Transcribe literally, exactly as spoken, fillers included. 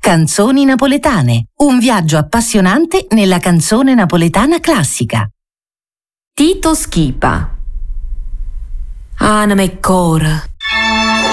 Canzoni napoletane, un viaggio appassionante nella canzone napoletana classica. Tito Schipa. Anima e cora,